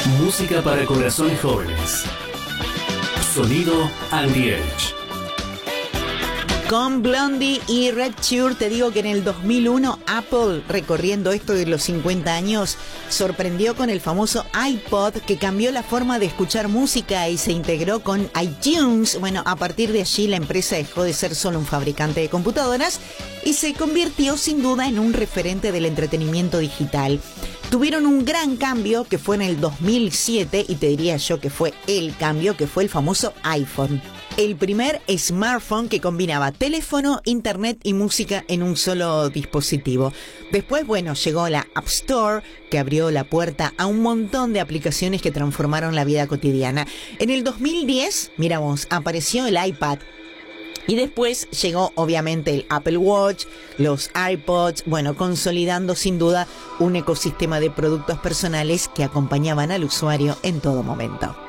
Música para corazones jóvenes. Sonido Anti-Age. Con Blondie y Red Shure, te digo que en el 2001 Apple, recorriendo esto de los 50 años, sorprendió con el famoso iPod, que cambió la forma de escuchar música y se integró con iTunes. Bueno, a partir de allí la empresa dejó de ser solo un fabricante de computadoras y se convirtió sin duda en un referente del entretenimiento digital. Tuvieron un gran cambio que fue en el 2007 y te diría yo que fue el cambio, que fue el famoso iPhone. El primer smartphone que combinaba teléfono, internet y música en un solo dispositivo. Después, bueno, llegó la App Store, que abrió la puerta a un montón de aplicaciones que transformaron la vida cotidiana. En el 2010, mira vos, apareció el iPad. Y después llegó obviamente el Apple Watch, los iPods, bueno, consolidando sin duda un ecosistema de productos personales que acompañaban al usuario en todo momento.